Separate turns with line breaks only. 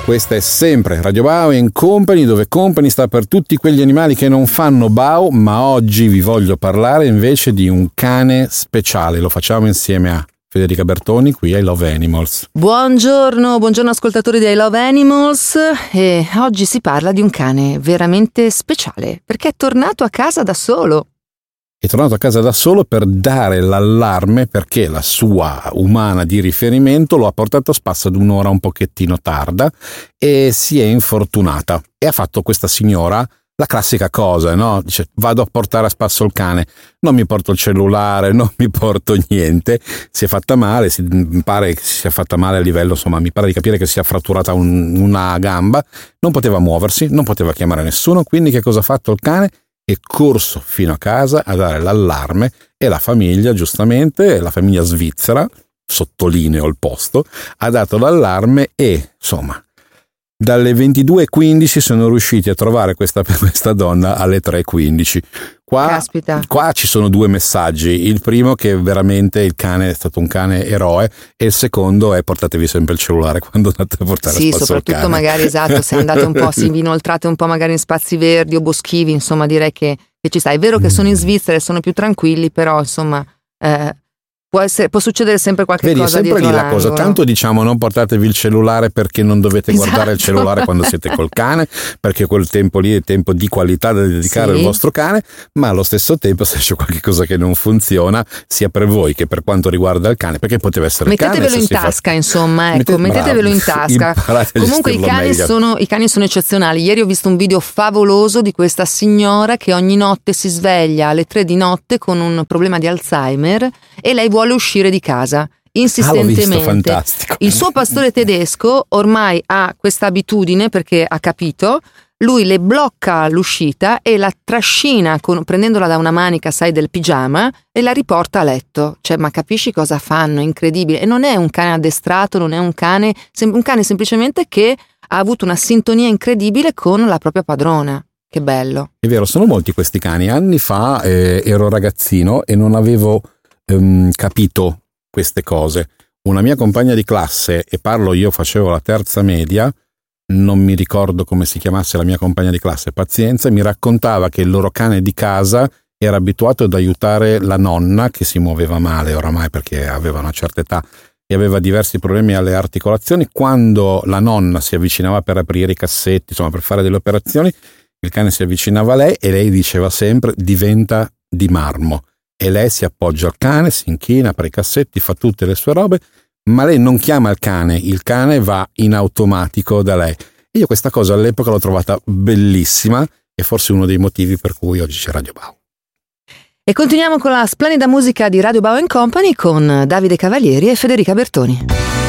Questa è sempre Radio Bao & Company, dove Company sta per tutti quegli animali che non fanno Bao, ma oggi vi voglio parlare invece di un cane speciale. Lo facciamo insieme a Federica Bertoni, qui ai Love Animals.
Buongiorno ascoltatori di I Love Animals, e oggi si parla di un cane veramente speciale, perché è tornato a casa da solo.
È tornato a casa da solo per dare l'allarme, perché la sua umana di riferimento lo ha portato a spasso ad un'ora un pochettino tarda e si è infortunata. E ha fatto questa signora la classica cosa, no? Dice: vado a portare a spasso il cane, non mi porto il cellulare, non mi porto niente. Si è fatta male, mi pare che si sia fatta male a livello, insomma, mi pare di capire che si è fratturata una gamba, non poteva muoversi, non poteva chiamare nessuno, quindi che cosa ha fatto il cane? È corso fino a casa a dare l'allarme, e la famiglia, giustamente, la famiglia svizzera, sottolineo il posto, ha dato l'allarme e, insomma, dalle 22:15 sono riusciti a trovare questa donna alle 3:15. Qua ci sono due messaggi. Il primo, che veramente il cane è stato un cane eroe, e il secondo è: portatevi sempre il cellulare quando andate a portare a spasso il cane.
Sì, soprattutto magari, esatto, se andate un po', vi inoltrate un po' magari in spazi verdi o boschivi, insomma direi che ci sta. È vero che sono in Svizzera e sono più tranquilli, però insomma può succedere sempre qualche cosa.
Vedi, è sempre lì la cosa. Tanto diciamo: non portatevi il cellulare, perché non dovete guardare il cellulare quando siete col cane, perché quel tempo lì è tempo di qualità da dedicare al vostro cane, ma allo stesso tempo, se c'è qualche cosa che non funziona, sia per voi che per quanto riguarda il cane, perché poteva essere il cane.
Mettetevelo in tasca, insomma, ecco, mettetevelo in tasca. Comunque i cani sono eccezionali. Ieri ho visto un video favoloso di questa signora che ogni notte si sveglia alle 3 di notte con un problema di Alzheimer e lei vuole uscire di casa insistentemente.
L'ho visto, fantastico.
Il suo pastore tedesco ormai ha questa abitudine, perché ha capito, lui le blocca l'uscita e la trascina prendendola da una manica, sai, del pigiama, e la riporta a letto. Cioè, ma capisci cosa fanno? È incredibile. E non è un cane addestrato, non è un cane semplicemente che ha avuto una sintonia incredibile con la propria padrona. Che bello. È
vero, sono molti questi cani. Anni fa ero ragazzino e non avevo capito queste cose. Una mia compagna di classe, e parlo, io facevo la terza media, non mi ricordo come si chiamasse la mia compagna di classe, pazienza, mi raccontava che il loro cane di casa era abituato ad aiutare la nonna, che si muoveva male oramai perché aveva una certa età e aveva diversi problemi alle articolazioni. Quando la nonna si avvicinava per aprire i cassetti, insomma per fare delle operazioni, il cane si avvicinava a lei e lei diceva sempre: diventa di marmo. E lei si appoggia al cane, si inchina, apre i cassetti, fa tutte le sue robe, ma lei non chiama il cane va in automatico da lei. E io questa cosa all'epoca l'ho trovata bellissima, e forse uno dei motivi per cui oggi c'è Radio Bao.
E continuiamo con la splendida musica di Radio Bao & Company con Davide Cavalieri e Federica Bertoni.